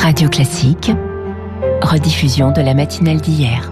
Radio Classique, rediffusion de la matinale d'hier.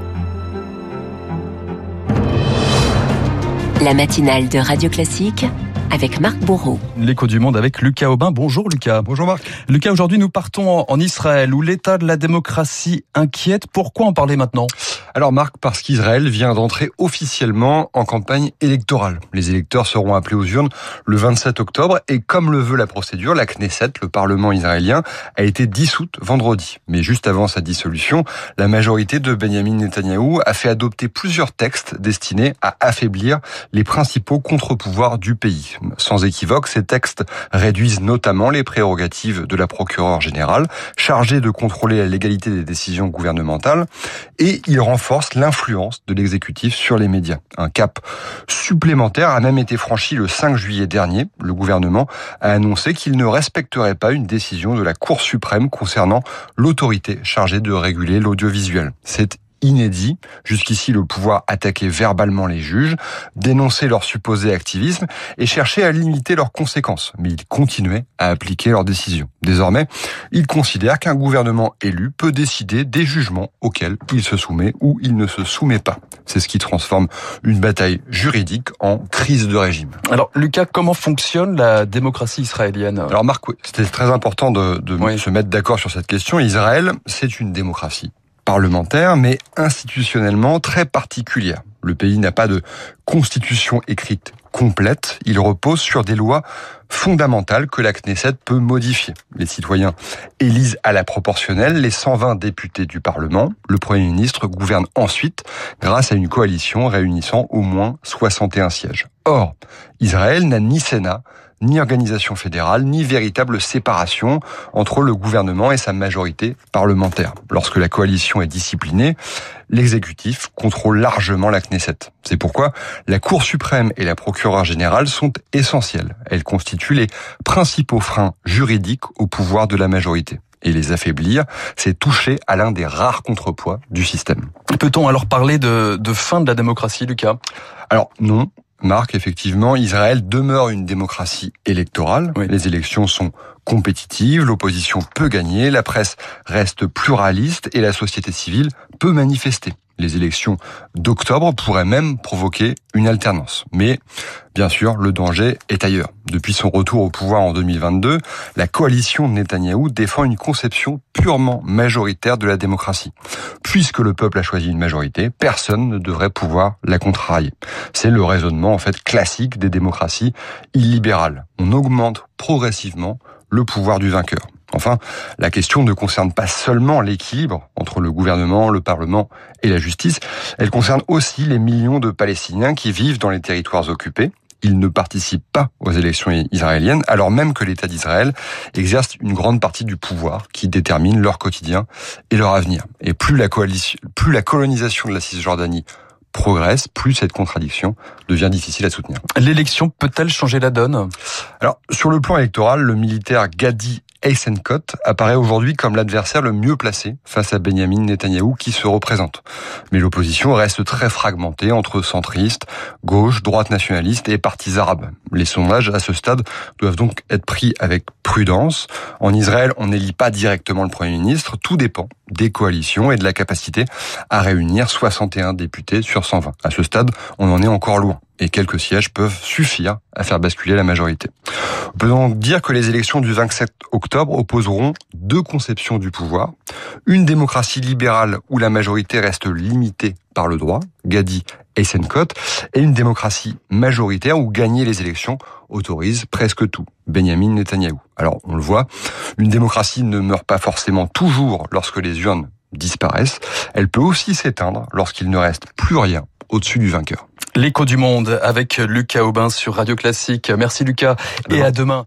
La matinale de Radio Classique avec Marc Bourreau. L'écho du monde avec Lucas Aubin. Bonjour Lucas. Bonjour Marc. Lucas, aujourd'hui nous partons en Israël où l'état de la démocratie inquiète. Pourquoi en parler maintenant ? Alors Marc, parce qu'Israël vient d'entrer officiellement en campagne électorale. Les électeurs seront appelés aux urnes le 27 octobre et comme le veut la procédure, la Knesset, le Parlement israélien, a été dissoute vendredi. Mais juste avant sa dissolution, la majorité de Benyamin Netanyahou a fait adopter plusieurs textes destinés à affaiblir les principaux contre-pouvoirs du pays. Sans équivoque, ces textes réduisent notamment les prérogatives de la procureure générale, chargée de contrôler la légalité des décisions gouvernementales, et ils renforcent l'influence de l'exécutif sur les médias. Un cap supplémentaire a même été franchi le 5 juillet dernier. Le gouvernement a annoncé qu'il ne respecterait pas une décision de la Cour suprême concernant l'autorité chargée de réguler l'audiovisuel. C'est inédit. Jusqu'ici, le pouvoir attaquait verbalement les juges, dénonçait leur supposé activisme et cherchait à limiter leurs conséquences. Mais il continuait à appliquer leurs décisions. Désormais, il considère qu'un gouvernement élu peut décider des jugements auxquels il se soumet ou il ne se soumet pas. C'est ce qui transforme une bataille juridique en crise de régime. Alors Lucas, comment fonctionne la démocratie israélienne ? Alors Marc, c'était très important de se mettre d'accord sur cette question. Israël, c'est une démocratie parlementaire, mais institutionnellement très particulière. Le pays n'a pas de constitution écrite complète. Il repose sur des lois fondamentales que la Knesset peut modifier. Les citoyens élisent à la proportionnelle les 120 députés du Parlement. Le Premier ministre gouverne ensuite grâce à une coalition réunissant au moins 61 sièges. Or, Israël n'a ni Sénat, ni organisation fédérale, ni véritable séparation entre le gouvernement et sa majorité parlementaire. Lorsque la coalition est disciplinée, l'exécutif contrôle largement la Knesset. C'est pourquoi la Cour suprême et la procureure générale sont essentielles. Elles constituent les principaux freins juridiques au pouvoir de la majorité. Et les affaiblir, c'est toucher à l'un des rares contrepoids du système. Peut-on alors parler de fin de la démocratie, Lucas ? Alors non. Marc, effectivement, Israël demeure une démocratie électorale. Oui. Les élections sont compétitives, l'opposition peut gagner, la presse reste pluraliste et la société civile peut manifester. Les élections d'octobre pourraient même provoquer une alternance. Mais, bien sûr, le danger est ailleurs. Depuis son retour au pouvoir en 2022, la coalition de Netanyahou défend une conception purement majoritaire de la démocratie. Puisque le peuple a choisi une majorité, personne ne devrait pouvoir la contrarier. C'est le raisonnement, en fait, classique des démocraties illibérales. On augmente progressivement le pouvoir du vainqueur. Enfin, la question ne concerne pas seulement l'équilibre entre le gouvernement, le Parlement et la justice, elle concerne aussi les millions de Palestiniens qui vivent dans les territoires occupés. Ils ne participent pas aux élections israéliennes, alors même que l'État d'Israël exerce une grande partie du pouvoir qui détermine leur quotidien et leur avenir. Et plus la colonisation de la Cisjordanie progresse, plus cette contradiction devient difficile à soutenir. L'élection peut-elle changer la donne ? Alors, sur le plan électoral, le militaire Gadi Eisenkot apparaît aujourd'hui comme l'adversaire le mieux placé face à Benyamin Netanyahou qui se représente. Mais l'opposition reste très fragmentée entre centristes, gauche, droite nationaliste et partis arabes. Les sondages à ce stade doivent donc être pris avec prudence. En Israël, on n'élit pas directement le Premier ministre, tout dépend des coalitions et de la capacité à réunir 61 députés sur 120. À ce stade, on en est encore loin. Et quelques sièges peuvent suffire à faire basculer la majorité. On peut donc dire que les élections du 27 octobre opposeront deux conceptions du pouvoir. Une démocratie libérale où la majorité reste limitée par le droit, Gadi Eisenkot, et une démocratie majoritaire où gagner les élections autorise presque tout, Benyamin Netanyahou. Alors, on le voit, une démocratie ne meurt pas forcément toujours lorsque les urnes disparaissent. Elle peut aussi s'éteindre lorsqu'il ne reste plus rien au-dessus du vainqueur. L'écho du monde avec Lucas Aubin sur Radio Classique. Merci Lucas et à demain.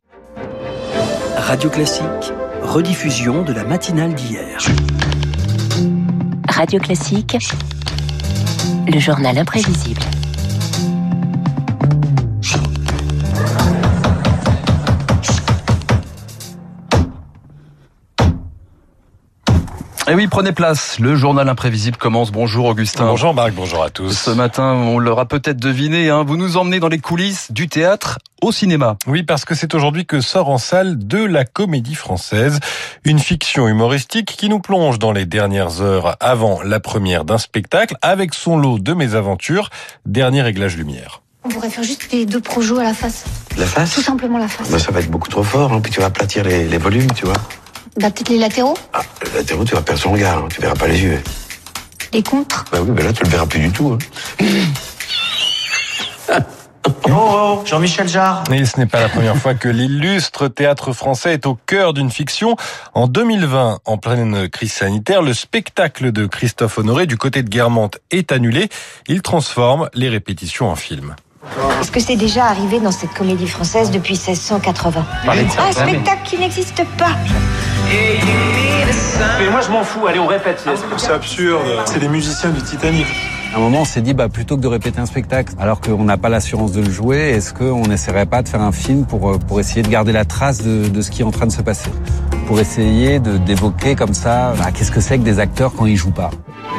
Radio Classique, rediffusion de la matinale d'hier. Radio Classique, le journal imprévisible. Et oui, prenez place. Le journal imprévisible commence. Bonjour Augustin. Bonjour Marc, bonjour à tous. Ce matin, on l'aura peut-être deviné, vous nous emmenez dans les coulisses du théâtre au cinéma. Oui, parce que c'est aujourd'hui que sort en salle de la Comédie Française, une fiction humoristique qui nous plonge dans les dernières heures avant la première d'un spectacle avec son lot de mésaventures, dernier réglage lumière. On pourrait faire juste les 2 projos à la face. La face ? Tout simplement la face. Bah, ça va être beaucoup trop fort, puis tu vas aplatir les volumes, tu vois. Bah, peut-être les latéraux. Ah, les latéraux, tu vas perdre son regard, tu verras pas les yeux. Les contres. Bah oui, là, tu le verras plus du tout. Oh, Jean-Michel Jarre. Et ce n'est pas la première fois que l'illustre théâtre français est au cœur d'une fiction. En 2020, en pleine crise sanitaire, le spectacle de Christophe Honoré du côté de Guermantes est annulé. Il transforme les répétitions en film. Est-ce que c'est déjà arrivé dans cette comédie française depuis 1680 ? Un spectacle qui n'existe pas. Mais moi je m'en fous, allez on répète. C'est absurde, c'est les musiciens du Titanic. À un moment, on s'est dit, plutôt que de répéter un spectacle, alors qu'on n'a pas l'assurance de le jouer, est-ce qu'on n'essaierait pas de faire un film pour essayer de garder la trace de ce qui est en train de se passer ? Pour essayer d'évoquer comme ça, qu'est-ce que c'est que des acteurs quand ils jouent pas ?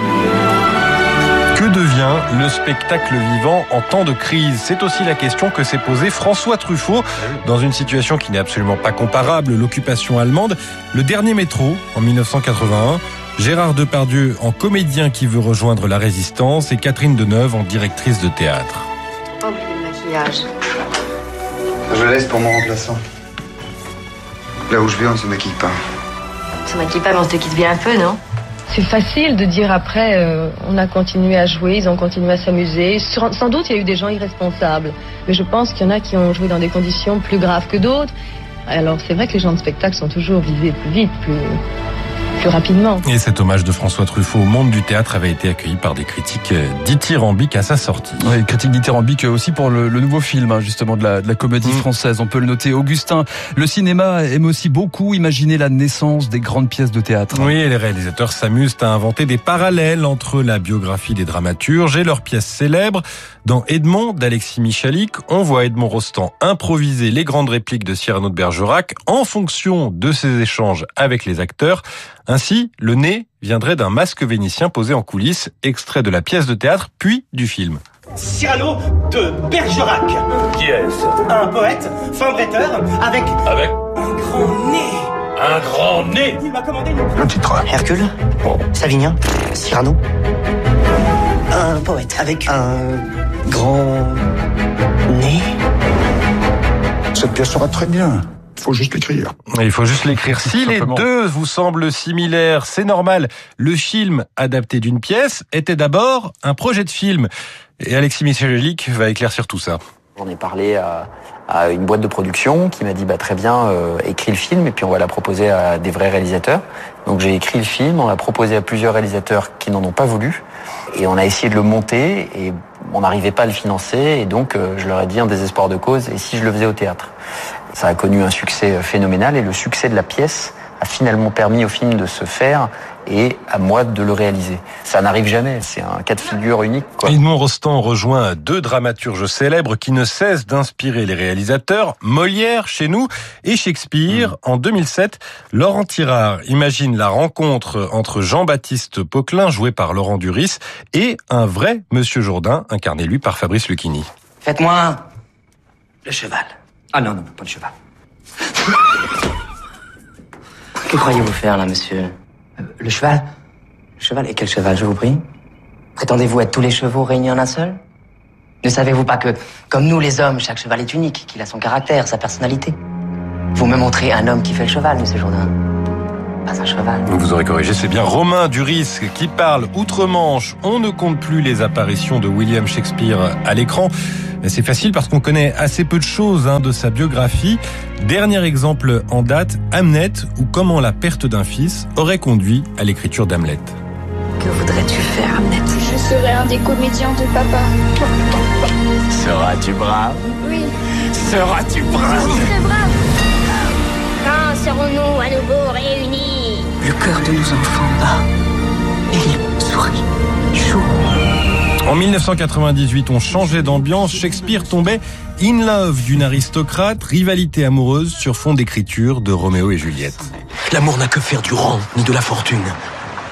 Que devient le spectacle vivant en temps de crise ? C'est aussi la question que s'est posée François Truffaut dans une situation qui n'est absolument pas comparable, l'occupation allemande. Le dernier métro, en 1981, Gérard Depardieu en comédien qui veut rejoindre la résistance et Catherine Deneuve en directrice de théâtre. Oh, le maquillage. Je laisse pour mon remplaçant. Là où je vais, on ne se maquille pas. On se maquille pas, mais on se quitte bien un peu, non ? C'est facile de dire après, on a continué à jouer, ils ont continué à s'amuser. Sans doute, il y a eu des gens irresponsables. Mais je pense qu'il y en a qui ont joué dans des conditions plus graves que d'autres. Alors, c'est vrai que les gens de spectacle sont toujours visés plus vite, plus rapidement. Et cet hommage de François Truffaut au monde du théâtre avait été accueilli par des critiques dithyrambiques à sa sortie. Oui, critiques dithyrambiques aussi pour le nouveau film, justement, de la comédie française. On peut le noter. Augustin, le cinéma aime aussi beaucoup imaginer la naissance des grandes pièces de théâtre. Oui, et les réalisateurs s'amusent à inventer des parallèles entre la biographie des dramaturges et leurs pièces célèbres. Dans Edmond d'Alexis Michalik, on voit Edmond Rostand improviser les grandes répliques de Cyrano de Bergerac en fonction de ses échanges avec les acteurs. Ainsi, le nez viendrait d'un masque vénitien posé en coulisses, extrait de la pièce de théâtre, puis du film. Cyrano de Bergerac. Qui est-ce ? Un poète, fin bretteur, avec un grand nez. Un grand nez. Il m'a commandé une... Le titre. Hercule, Savinien, Cyrano. Un poète avec un grand nez. Cette pièce sera très bien. Faut juste l'écrire. Il faut juste l'écrire. Si les deux vous semblent similaires, c'est normal. Le film adapté d'une pièce était d'abord un projet de film. Et Alexis Michalik va éclaircir tout ça. J'en ai parlé à une boîte de production qui m'a dit très bien, écris le film et puis on va la proposer à des vrais réalisateurs. Donc j'ai écrit le film, on l'a proposé à plusieurs réalisateurs qui n'en ont pas voulu et on a essayé de le monter et on n'arrivait pas à le financer et donc je leur ai dit en désespoir de cause, et si je le faisais au théâtre ? Ça a connu un succès phénoménal et le succès de la pièce a finalement permis au film de se faire et à moi de le réaliser. Ça n'arrive jamais, c'est un cas de figure unique, quoi. Edmond Rostand rejoint 2 dramaturges célèbres qui ne cessent d'inspirer les réalisateurs, Molière chez nous et Shakespeare. En 2007, Laurent Tirard imagine la rencontre entre Jean-Baptiste Poquelin, joué par Laurent Duris, et un vrai Monsieur Jourdain, incarné lui par Fabrice Lucchini. Faites-moi le cheval. Ah non, pas le cheval. Que croyez-vous faire là, monsieur ? Le cheval ? Le cheval ? Et quel cheval, je vous prie ? Prétendez-vous être tous les chevaux réunis en un seul ? Ne savez-vous pas que, comme nous les hommes, chaque cheval est unique, qu'il a son caractère, sa personnalité ? Vous me montrez un homme qui fait le cheval, monsieur Jourdain. Pas un cheval. Vous aurez corrigé, c'est bien Romain Duris qui parle outre-Manche. On ne compte plus les apparitions de William Shakespeare à l'écran. C'est facile parce qu'on connaît assez peu de choses de sa biographie. Dernier exemple en date, Hamlet, ou comment la perte d'un fils aurait conduit à l'écriture d'Hamlet. Que voudrais-tu faire, Hamlet ? Je serai un des comédiens de papa. Seras-tu brave ? Oui. Seras-tu brave ? Je serai brave. Quand serons-nous à nouveau réunis ? Le cœur de nos enfants bat. Il sourit, joue. En 1998, on changeait d'ambiance. Shakespeare tombait in love d'une aristocrate, rivalité amoureuse sur fond d'écriture de Roméo et Juliette. L'amour n'a que faire du rang, ni de la fortune.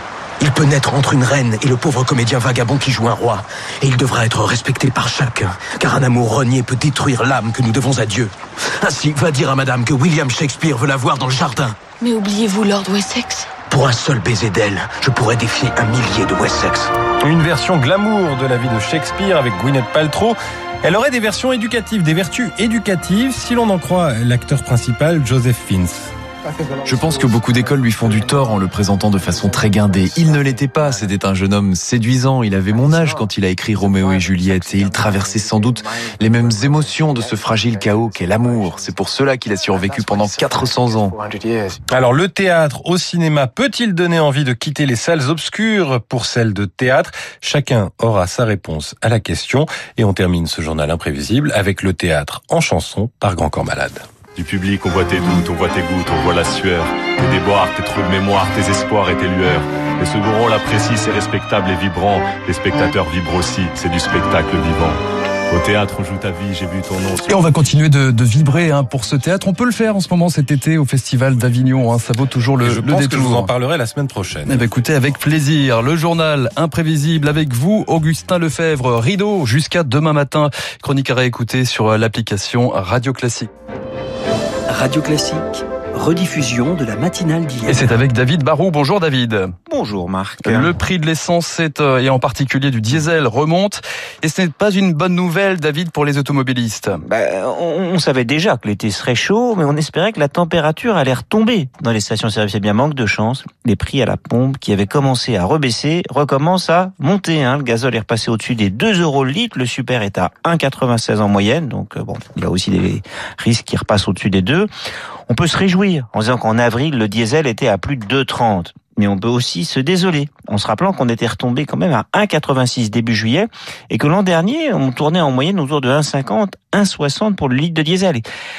Il peut naître entre une reine et le pauvre comédien vagabond qui joue un roi. Et il devra être respecté par chacun, car un amour renié peut détruire l'âme que nous devons à Dieu. Ainsi, va dire à madame que William Shakespeare veut la voir dans le jardin. Mais oubliez-vous Lord Wessex? Pour un seul baiser d'elle, je pourrais défier 1 millier de Wessex. Une version glamour de la vie de Shakespeare avec Gwyneth Paltrow. Elle aurait des versions éducatives, des vertus éducatives, si l'on en croit l'acteur principal, Joseph Fiennes. Je pense que beaucoup d'écoles lui font du tort en le présentant de façon très guindée. Il ne l'était pas, c'était un jeune homme séduisant. Il avait mon âge quand il a écrit Roméo et Juliette et il traversait sans doute les mêmes émotions de ce fragile chaos qu'est l'amour. C'est pour cela qu'il a survécu pendant 400 ans. Alors le théâtre au cinéma peut-il donner envie de quitter les salles obscures pour celles de théâtre? Chacun aura sa réponse à la question et on termine ce journal imprévisible avec le théâtre en chanson par Grand Corps Malade. Du public, on voit tes doutes, on voit tes gouttes, on voit la sueur, tes déboires, tes trous de mémoire, tes espoirs et tes lueurs. Les second rôles apprécient, c'est respectable et vibrant. Les spectateurs vibrent aussi, c'est du spectacle vivant. Au théâtre, on joue ta vie, j'ai vu ton nom. Et on va continuer de vibrer pour ce théâtre. On peut le faire en ce moment cet été au Festival d'Avignon. Ça vaut toujours le détour. Je pense que je vous en parlerai la semaine prochaine. Eh bien, écoutez, avec plaisir. Le journal imprévisible avec vous, Augustin Lefebvre. Rideau jusqu'à demain matin. Chronique à réécouter sur l'application Radio Classique. Radio Classique, rediffusion de la matinale d'hier. Et c'est avec David Barrault. Bonjour David. Bonjour Marc. Le prix de l'essence et en particulier du diesel remonte. Et ce n'est pas une bonne nouvelle, David, pour les automobilistes. On savait déjà que l'été serait chaud, mais on espérait que la température allait retomber dans les stations-service. Eh bien, manque de chance. Les prix à la pompe qui avaient commencé à rebaisser recommencent à monter. Le gazole est repassé au-dessus des 2 € le litre. Le super est à 1,96 en moyenne. Donc il y a aussi des risques qui repassent au-dessus des 2. On peut se réjouir en disant qu'en avril, le diesel était à plus de 2,30. Mais on peut aussi se désoler en se rappelant qu'on était retombé quand même à 1,86 début juillet et que l'an dernier, on tournait en moyenne autour de 1,50, 1,60 pour le litre de diesel.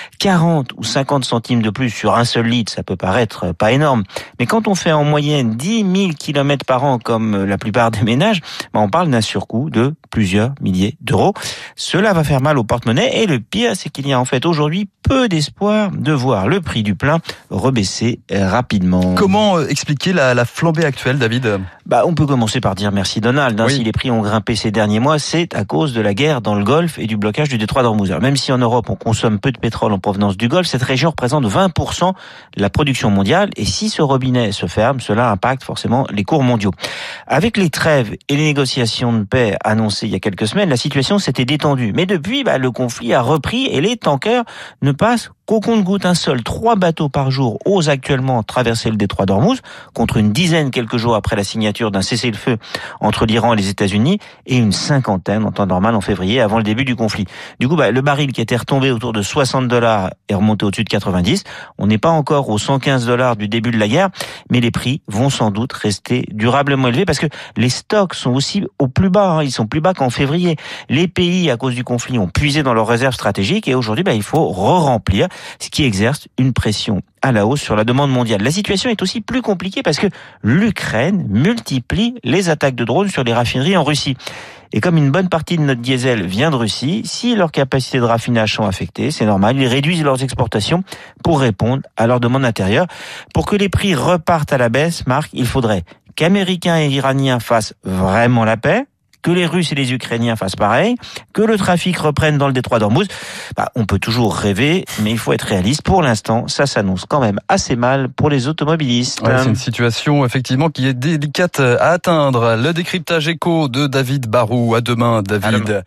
40 ou 50 centimes de plus sur un seul litre, ça peut paraître pas énorme. Mais quand on fait en moyenne 10 000 kilomètres par an comme la plupart des ménages, on parle d'un surcoût de plusieurs milliers d'euros. Cela va faire mal au porte-monnaie et le pire, c'est qu'il y a en fait aujourd'hui peu d'espoir de voir le prix du plein rebaisser rapidement. Comment expliquer la flambée actuelle, David? On peut commencer par dire merci Donald. Si les prix ont grimpé ces derniers mois, c'est à cause de la guerre dans le Golfe et du blocage du détroit d'Ormuz. Même si en Europe on consomme peu de pétrole en provenance du Golfe, cette région représente 20% de la production mondiale et si ce robinet se ferme, cela impacte forcément les cours mondiaux. Avec les trêves et les négociations de paix annoncées il y a quelques semaines, la situation s'était détendue. Mais depuis, le conflit a repris et les tankers ne passent qu'au compte-gouttes. Un seul 3 bateaux par jour osent actuellement traverser le détroit d'Ormuz, contre une dizaine quelques jours après la signature d'un cessez-le-feu entre l'Iran et les États-Unis, et une cinquantaine en temps normal en février, avant le début du conflit. Du coup, le baril qui était retombé autour de $60 est remonté au-dessus de 90. On n'est pas encore aux $115 du début de la guerre, mais les prix vont sans doute rester durablement élevés parce que les stocks sont aussi au plus bas. Ils sont plus bas qu'en février. Les pays, à cause du conflit, ont puisé dans leurs réserves stratégiques et aujourd'hui, il faut re-remplir, ce qui exerce une pression à la hausse sur la demande mondiale. La situation est aussi plus compliquée parce que l'Ukraine multiplie les attaques de drones sur les raffineries en Russie. Et comme une bonne partie de notre diesel vient de Russie, si leurs capacités de raffinage sont affectées, c'est normal, ils réduisent leurs exportations pour répondre à leur demande intérieure. Pour que les prix repartent à la baisse, Marc, il faudrait qu'Américains et Iraniens fassent vraiment la paix, que les Russes et les Ukrainiens fassent pareil, que le trafic reprenne dans le détroit d'Ormuz. On peut toujours rêver, mais il faut être réaliste. Pour l'instant, ça s'annonce quand même assez mal pour les automobilistes. C'est une situation effectivement qui est délicate à atteindre. Le décryptage éco de David Barrault. À demain, David.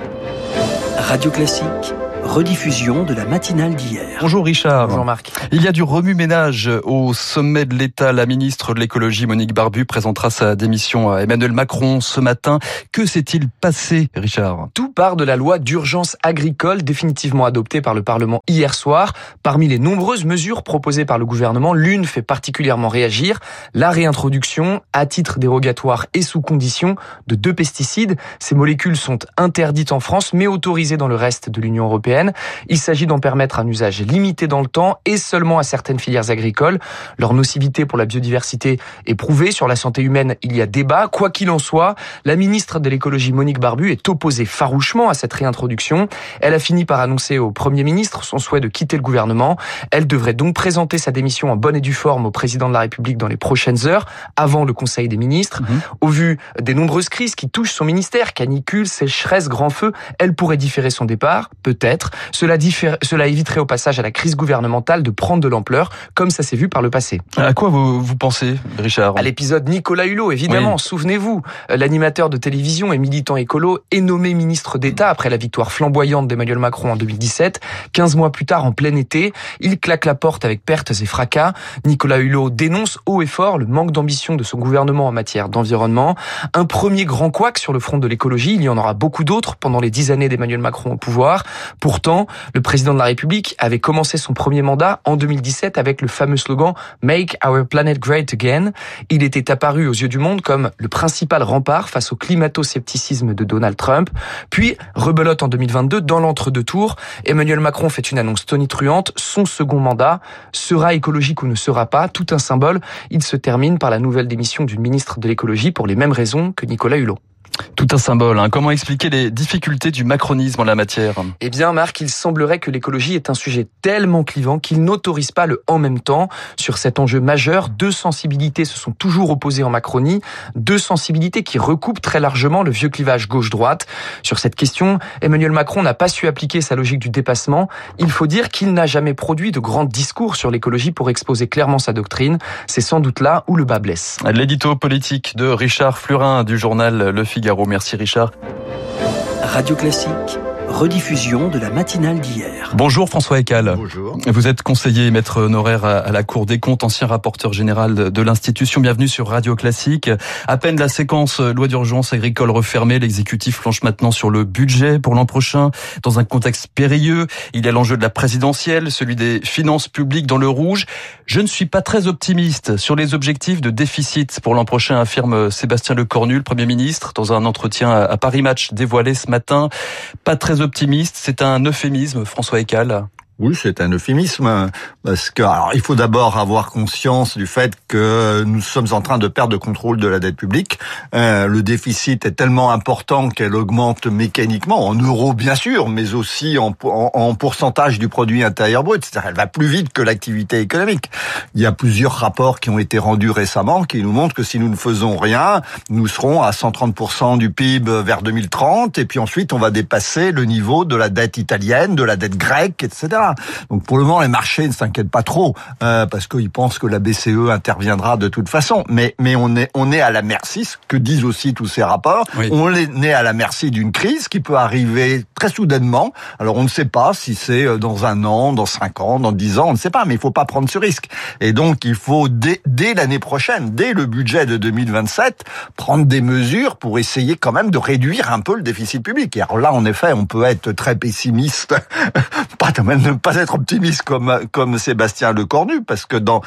Radio Classique, rediffusion de la matinale d'hier. Bonjour Richard. Bonjour Marc. Il y a du remue-ménage au sommet de l'État. La ministre de l'écologie, Monique Barbu, présentera sa démission à Emmanuel Macron ce matin. Que s'est-il passé, Richard? Tout part de la loi d'urgence agricole définitivement adoptée par le Parlement hier soir. Parmi les nombreuses mesures proposées par le gouvernement, l'une fait particulièrement réagir. La réintroduction, à titre dérogatoire et sous condition, de 2 pesticides. Ces molécules sont interdites en France, mais autorisées dans le reste de l'Union européenne. européenne. Il s'agit d'en permettre un usage limité dans le temps et seulement à certaines filières agricoles. Leur nocivité pour la biodiversité est prouvée. Sur la santé humaine, il y a débat. Quoi qu'il en soit, la ministre de l'écologie Monique Barbu est opposée farouchement à cette réintroduction. Elle a fini par annoncer au Premier ministre son souhait de quitter le gouvernement. Elle devrait donc présenter sa démission en bonne et due forme au président de la République dans les prochaines heures, avant le Conseil des ministres. Au vu des nombreuses crises qui touchent son ministère, canicule, sécheresse, grand feu, elle pourrait différer son départ, peut-être. Cela éviterait au passage à la crise gouvernementale de prendre de l'ampleur, comme ça s'est vu par le passé. À quoi vous pensez, Richard ? À l'épisode Nicolas Hulot, évidemment, oui. Souvenez-vous, l'animateur de télévision et militant écolo est nommé ministre d'État après la victoire flamboyante d'Emmanuel Macron en 2017. 15 mois plus tard, en plein été, il claque la porte avec pertes et fracas. Nicolas Hulot dénonce haut et fort le manque d'ambition de son gouvernement en matière d'environnement. Un premier grand couac sur le front de l'écologie, il y en aura beaucoup d'autres pendant les 10 années d'Emmanuel Macron au pouvoir. Pourtant, le président de la République avait commencé son premier mandat en 2017 avec le fameux slogan « Make our planet great again ». Il était apparu aux yeux du monde comme le principal rempart face au climato-scepticisme de Donald Trump. Puis, rebelote en 2022, dans l'entre-deux tours, Emmanuel Macron fait une annonce tonitruante. Son second mandat sera écologique ou ne sera pas, tout un symbole. Il se termine par la nouvelle démission d'une ministre de l'écologie pour les mêmes raisons que Nicolas Hulot. Tout un symbole. Comment expliquer les difficultés du macronisme en la matière ? Eh bien, Marc, il semblerait que l'écologie est un sujet tellement clivant qu'il n'autorise pas le « en même temps ». Sur cet enjeu majeur, deux sensibilités se sont toujours opposées en Macronie, deux sensibilités qui recoupent très largement le vieux clivage gauche-droite. Sur cette question, Emmanuel Macron n'a pas su appliquer sa logique du dépassement. Il faut dire qu'il n'a jamais produit de grands discours sur l'écologie pour exposer clairement sa doctrine. C'est sans doute là où le bas blesse. L'édito politique de Richard Flurin du journal Le Figaro. Merci Richard. Radio Classique, rediffusion de la matinale d'hier. Bonjour François Eccal. Bonjour. Vous êtes conseiller maître honoraire à la Cour des comptes, ancien rapporteur général de l'institution. Bienvenue sur Radio Classique. À peine la séquence loi d'urgence agricole refermée, l'exécutif planche maintenant sur le budget pour l'an prochain. Dans un contexte périlleux, il y a l'enjeu de la présidentielle, celui des finances publiques dans le rouge. Je ne suis pas très optimiste sur les objectifs de déficit pour l'an prochain, affirme Sébastien Lecornu, le Premier ministre, dans un entretien à Paris Match dévoilé ce matin. Pas très optimiste, c'est un euphémisme, François Eccal. Oui, c'est un euphémisme, parce que alors il faut d'abord avoir conscience du fait que nous sommes en train de perdre le contrôle de la dette publique. Le déficit est tellement important qu'elle augmente mécaniquement, en euros bien sûr, mais aussi en pourcentage du produit intérieur brut. C'est-à-dire qu'elle va plus vite que l'activité économique. Il y a plusieurs rapports qui ont été rendus récemment qui nous montrent que si nous ne faisons rien, nous serons à 130% du PIB vers 2030, et puis ensuite on va dépasser le niveau de la dette italienne, de la dette grecque, etc. Donc pour le moment, les marchés ne s'inquiètent pas trop parce qu'ils pensent que la BCE interviendra de toute façon. Mais on est à la merci, ce que disent aussi tous ces rapports. Oui. On est à la merci d'une crise qui peut arriver très soudainement. Alors on ne sait pas si c'est dans 1 an, dans 5 ans, dans 10 ans, on ne sait pas, mais il faut pas prendre ce risque. Et donc il faut dès l'année prochaine, dès le budget de 2027, prendre des mesures pour essayer quand même de réduire un peu le déficit public. Et alors là, en effet, on peut être très pessimiste, ne pas être optimiste comme Sébastien Lecornu, parce que dans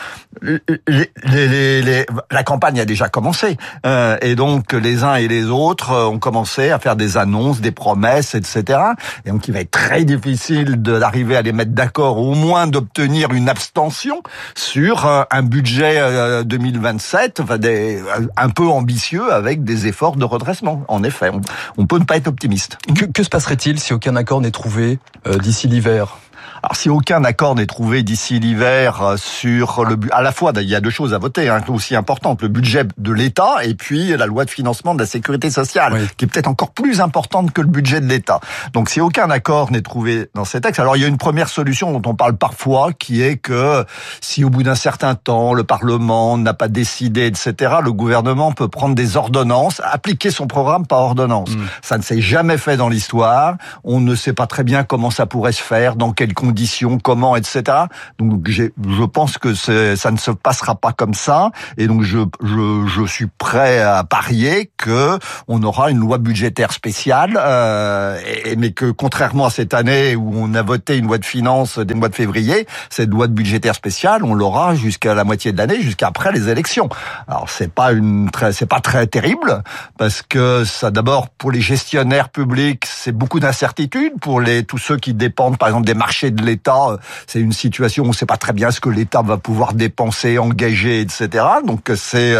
la campagne a déjà commencé, et donc les uns et les autres ont commencé à faire des annonces, des promesses, etc. Et donc il va être très difficile d'arriver à les mettre d'accord, au moins d'obtenir une abstention sur un budget 2027, un peu ambitieux, avec des efforts de redressement. En effet, on peut ne pas être optimiste. Que se passerait-il si aucun accord n'est trouvé d'ici l'hiver ? Alors, si aucun accord n'est trouvé d'ici l'hiver sur à la fois, il y a 2 choses à voter, aussi importantes, le budget de l'État et puis la loi de financement de la sécurité sociale, oui, qui est peut-être encore plus importante que le budget de l'État. Donc, si aucun accord n'est trouvé dans ces textes, alors il y a une première solution dont on parle parfois, qui est que si au bout d'un certain temps, le Parlement n'a pas décidé, etc., le gouvernement peut prendre des ordonnances, appliquer son programme par ordonnance. Ça ne s'est jamais fait dans l'histoire. On ne sait pas très bien comment ça pourrait se faire, dans quelles conditions. conditions, comment, etc. Donc je pense que ça ne se passera pas comme ça, et donc je suis prêt à parier que on aura une loi budgétaire spéciale, mais que contrairement à cette année où on a voté une loi de finances dès le mois de février, cette loi de budgétaire spéciale, on l'aura jusqu'à la moitié de l'année, jusqu'après les élections. Alors c'est pas très terrible, parce que ça, d'abord, pour les gestionnaires publics, c'est beaucoup d'incertitudes. Pour tous ceux qui dépendent, par exemple, des marchés de l'État, c'est une situation où on ne sait pas très bien ce que l'État va pouvoir dépenser, engager, etc. Donc c'est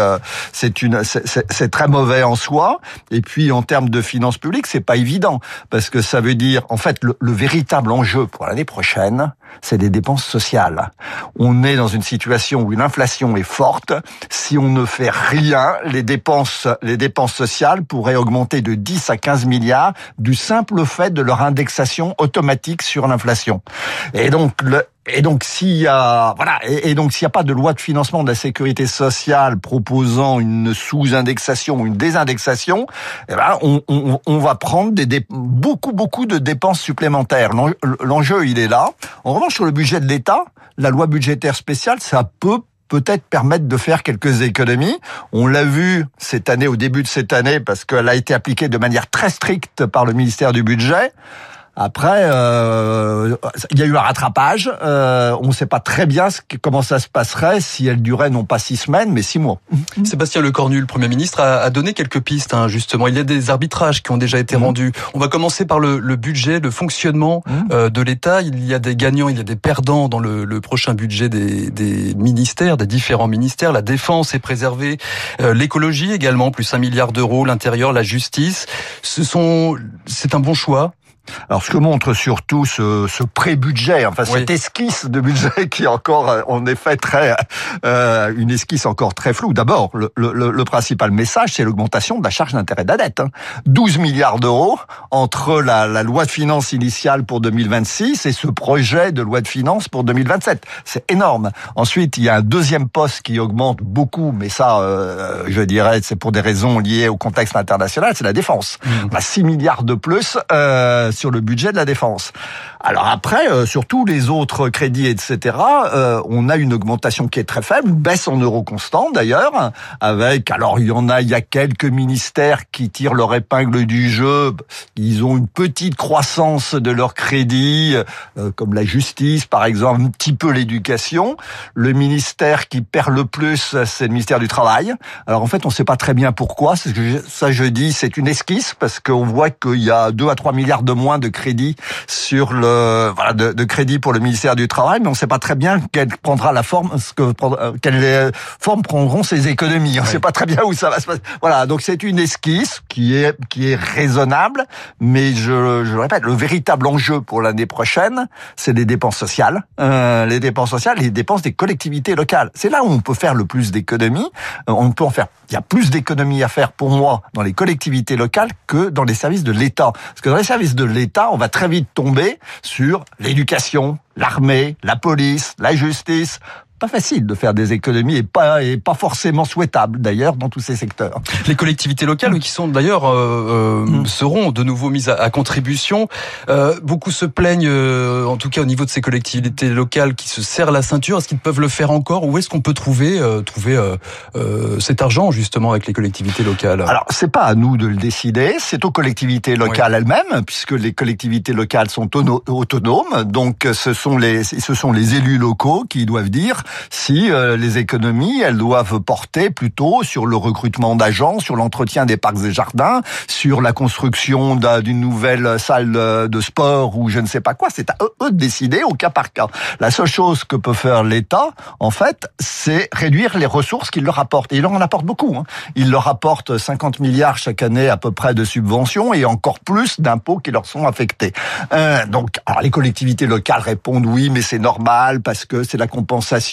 très mauvais en soi. Et puis en termes de finances publiques, c'est pas évident, parce que ça veut dire, en fait, le véritable enjeu pour l'année prochaine, c'est des dépenses sociales. On est dans une situation où l'inflation est forte. Si on ne fait rien, les dépenses sociales pourraient augmenter de 10 à 15 milliards du simple fait de leur indexation automatique sur l'inflation. Et donc s'il y a pas de loi de financement de la sécurité sociale proposant une sous-indexation ou une désindexation, on va prendre beaucoup de dépenses supplémentaires. L'enjeu, il est là. En revanche, sur le budget de l'État, la loi budgétaire spéciale, ça peut-être permettre de faire quelques économies. On l'a vu cette année, au début de cette année, parce qu'elle a été appliquée de manière très stricte par le ministère du Budget. Après, il y a eu un rattrapage. On ne sait pas très bien comment ça se passerait si elle durait non pas 6 semaines, mais 6 mois. Sébastien Lecornu, le Premier ministre, a donné quelques pistes, justement. Il y a des arbitrages qui ont déjà été rendus. On va commencer par le budget, le fonctionnement de l'État. Il y a des gagnants, il y a des perdants dans le prochain budget des ministères, des différents ministères. La défense est préservée, l'écologie également, plus 1 milliard d'euros, l'intérieur, la justice. C'est un bon choix. Alors, ce que montre surtout ce pré-budget, cette esquisse de budget qui est encore, en effet, une esquisse encore très floue. D'abord, le principal message, c'est l'augmentation de la charge d'intérêt de la dette. 12 milliards d'euros entre la loi de finances initiale pour 2026 et ce projet de loi de finances pour 2027. C'est énorme. Ensuite, il y a un deuxième poste qui augmente beaucoup, mais ça, je dirais, c'est pour des raisons liées au contexte international, c'est la défense. On a 6 milliards de plus, sur le budget de la défense. Alors après, sur tous les autres crédits, etc., on a une augmentation qui est très faible, une baisse en euros constants d'ailleurs, il y a quelques ministères qui tirent leur épingle du jeu, ils ont une petite croissance de leurs crédits, comme la justice par exemple, un petit peu l'éducation. Le ministère qui perd le plus, c'est le ministère du Travail. Alors en fait, on ne sait pas très bien pourquoi, je dis, c'est une esquisse, parce qu'on voit qu'il y a 2 à 3 milliards de moins de crédits de crédits pour le ministère du Travail, mais on ne sait pas très bien quelle forme prendront ces économies. On ne sait pas très bien où ça va se passer. Voilà, donc c'est une esquisse qui est raisonnable, mais je le répète, le véritable enjeu pour l'année prochaine, c'est les dépenses sociales, les dépenses des collectivités locales. C'est là où on peut faire le plus d'économies. Il y a plus d'économies à faire pour moi dans les collectivités locales que dans les services de l'État. Parce que dans les services de l'État, on va très vite tomber sur l'éducation, l'armée, la police, la justice. Pas facile de faire des économies et pas forcément souhaitable d'ailleurs dans tous ces secteurs. Les collectivités locales qui sont d'ailleurs seront de nouveau mises à contribution. Beaucoup se plaignent, en tout cas au niveau de ces collectivités locales qui se serrent la ceinture. Est-ce qu'ils peuvent le faire encore? Où est-ce qu'on peut trouver cet argent justement avec les collectivités locales? Alors c'est pas à nous de le décider, c'est aux collectivités locales elles-mêmes, puisque les collectivités locales sont autonomes. Donc ce sont les élus locaux qui doivent dire si les économies, elles doivent porter plutôt sur le recrutement d'agents, sur l'entretien des parcs et jardins, sur la construction d'une nouvelle salle de sport ou je ne sais pas quoi. C'est à eux de décider au cas par cas. La seule chose que peut faire l'État, en fait, c'est réduire les ressources qu'il leur apporte. Et il leur en apporte beaucoup. Il leur apporte 50 milliards chaque année à peu près de subventions et encore plus d'impôts qui leur sont affectés. Donc, alors les collectivités locales répondent oui, mais c'est normal parce que c'est la compensation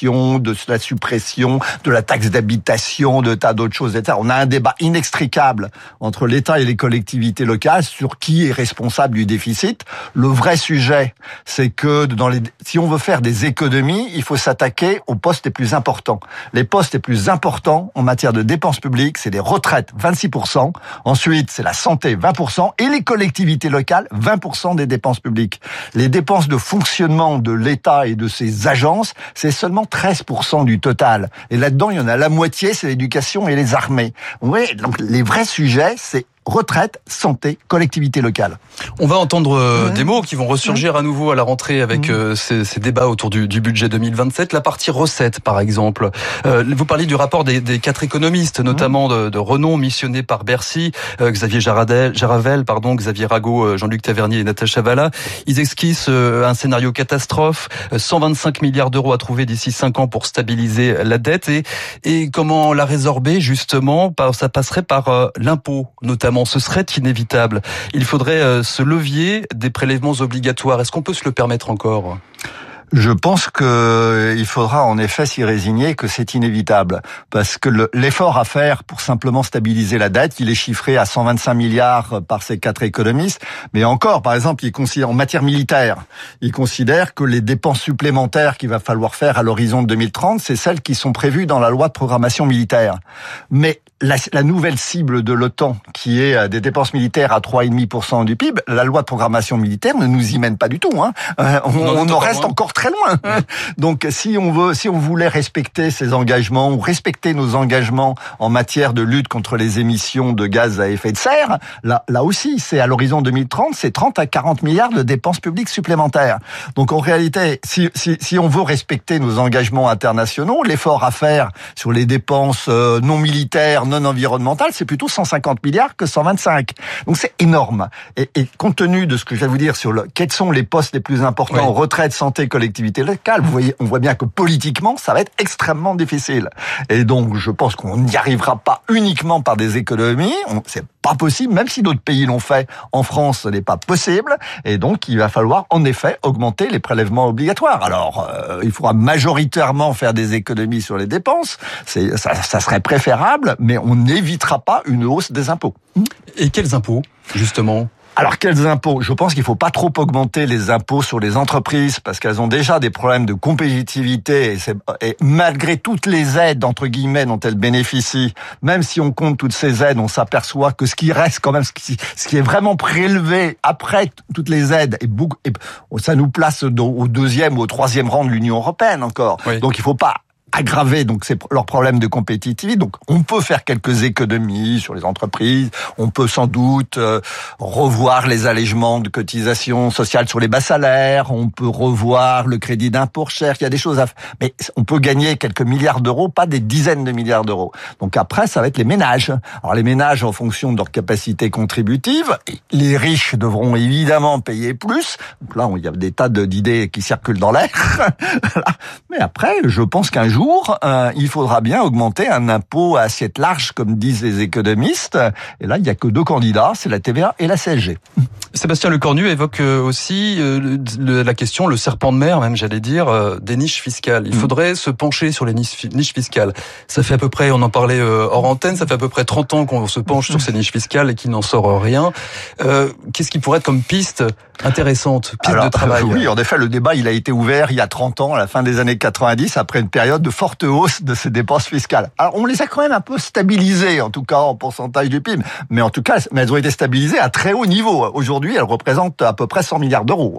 taxation, de la suppression, de la taxe d'habitation, de tas d'autres choses, etc. On a un débat inextricable entre l'État et les collectivités locales sur qui est responsable du déficit. Le vrai sujet, c'est que si on veut faire des économies, il faut s'attaquer aux postes les plus importants. Les postes les plus importants en matière de dépenses publiques, c'est les retraites, 26%. Ensuite, c'est la santé, 20%. Et les collectivités locales, 20% des dépenses publiques. Les dépenses de fonctionnement de l'État et de ses agences, c'est seulement 13% du total. Et là-dedans, il y en a la moitié, c'est l'éducation et les armées. Oui, donc les vrais sujets, c'est retraite, santé, collectivité locale. On va entendre des mots qui vont ressurgir à nouveau à la rentrée avec ces débats autour du budget 2027. La partie recettes, par exemple. Vous parliez du rapport des 4 économistes, notamment de renom missionnés par Bercy, Xavier Jaravel, Xavier Rago, Jean-Luc Tavernier et Natacha Valla. Ils esquissent un scénario catastrophe, 125 milliards d'euros à trouver d'ici 5 ans pour stabiliser la dette et comment la résorber justement. Ça passerait par l'impôt, notamment. Ce serait inévitable. Il faudrait ce levier des prélèvements obligatoires. Est-ce qu'on peut se le permettre encore ? Je pense qu'il faudra en effet s'y résigner que c'est inévitable. Parce que l'effort à faire pour simplement stabiliser la dette, il est chiffré à 125 milliards par ces 4 économistes. Mais encore, par exemple, en matière militaire, ils considèrent que les dépenses supplémentaires qu'il va falloir faire à l'horizon de 2030, c'est celles qui sont prévues dans la loi de programmation militaire. Mais la nouvelle cible de l'OTAN, qui est des dépenses militaires à 3,5% du PIB, la loi de programmation militaire ne nous y mène pas du tout. On en reste encore très loin. Donc, si on voulait respecter ces engagements ou respecter nos engagements en matière de lutte contre les émissions de gaz à effet de serre, là aussi, c'est à l'horizon 2030, c'est 30 à 40 milliards de dépenses publiques supplémentaires. Donc, en réalité, si on veut respecter nos engagements internationaux, l'effort à faire sur les dépenses non militaires, non environnementales, c'est plutôt 150 milliards que 125. Donc, c'est énorme. Et compte tenu de ce que je vais vous dire sur quels sont les postes les plus importants, retraite, santé, collectivité locale, on voit bien que politiquement, ça va être extrêmement difficile. Et donc, je pense qu'on n'y arrivera pas uniquement par des économies. C'est pas possible, même si d'autres pays l'ont fait. En France, ce n'est pas possible. Et donc, il va falloir, en effet, augmenter les prélèvements obligatoires. Alors, il faudra majoritairement faire des économies sur les dépenses. Ça serait préférable, mais on n'évitera pas une hausse des impôts. Et quels impôts, justement ? Alors, quels impôts ? Je pense qu'il faut pas trop augmenter les impôts sur les entreprises parce qu'elles ont déjà des problèmes de compétitivité et malgré toutes les aides, entre guillemets, dont elles bénéficient, même si on compte toutes ces aides, on s'aperçoit que ce qui reste quand même, ce qui est vraiment prélevé après toutes les aides, et ça nous place au 2e ou au 3e rang de l'Union européenne encore. Oui. Donc, il faut pas aggraver donc c'est leur problème de compétitivité. Donc on peut faire quelques économies sur les entreprises, on peut sans doute revoir les allégements de cotisations sociales sur les bas salaires, on peut revoir le crédit d'impôt recherche, il y a des choses à faire. Mais on peut gagner quelques milliards d'euros, pas des dizaines de milliards d'euros. Donc après ça va être les ménages. Alors les ménages en fonction de leur capacité contributive, les riches devront évidemment payer plus. Donc là il y a des tas d'idées qui circulent dans l'air. Mais après je pense qu'un jour il faudra bien augmenter un impôt à assiette large, comme disent les économistes. Et là, il n'y a que 2 candidats, c'est la TVA et la CSG. Sébastien Lecornu évoque aussi la question, le serpent de mer, même j'allais dire, des niches fiscales. Il faudrait se pencher sur les niches fiscales. Ça fait à peu près, on en parlait hors antenne, ça fait à peu près 30 ans qu'on se penche sur ces niches fiscales et qu'il n'en sort rien. Qu'est-ce qui pourrait être comme piste intéressante, piste de travail ? Oui, en effet, le débat, il a été ouvert il y a 30 ans, à la fin des années 90, après une période de forte hausse de ces dépenses fiscales. Alors, on les a quand même un peu stabilisées, en tout cas en pourcentage du PIB, mais en tout cas, elles ont été stabilisées à très haut niveau. Aujourd'hui, elles représentent à peu près 100 milliards d'euros.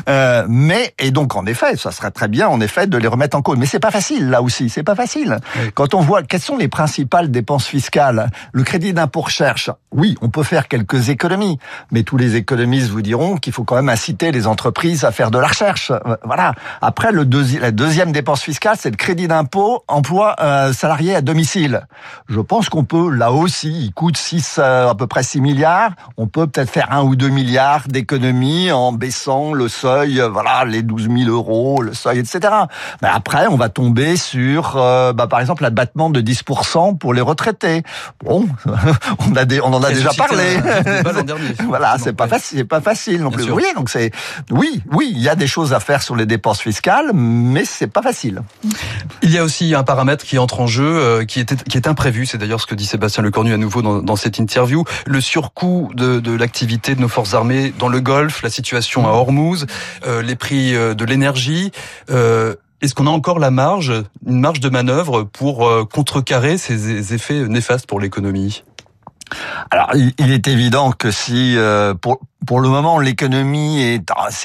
Et donc, en effet, ça serait très bien, en effet, de les remettre en cause. Mais c'est pas facile, là aussi, c'est pas facile. Oui. Quand on voit quelles sont les principales dépenses fiscales, le crédit d'impôt recherche, oui, on peut faire quelques économies, mais tous les économistes vous diront qu'il faut quand même inciter les entreprises à faire de la recherche. Voilà. Après, la deuxième dépense fiscale, c'est le crédit d'impôt emploi salarié à domicile. Je pense qu'on peut, là aussi, il coûte à peu près 6 milliards, on peut peut-être faire 1 ou 2 milliards d'économies en baissant le seuil, les 12 000 euros, le seuil, etc. Mais après, on va tomber sur, par exemple, l'abattement de 10% pour les retraités. Bon, on en a déjà parlé. L'an dernier. Voilà, c'est pas facile non plus. sûr. Oui, donc oui, il y a des choses à faire sur les dépenses fiscales, mais c'est pas facile. Il y a aussi un paramètre qui entre en jeu, qui est imprévu. C'est d'ailleurs ce que dit Sébastien Lecornu à nouveau dans cette interview. Le surcoût de l'activité de nos forces armées dans le Golfe, la situation à Hormuz, les prix de l'énergie. Est-ce qu'on a encore une marge de manœuvre pour contrecarrer ces effets néfastes pour l'économie ? Alors, il est évident que si pour le moment l'économie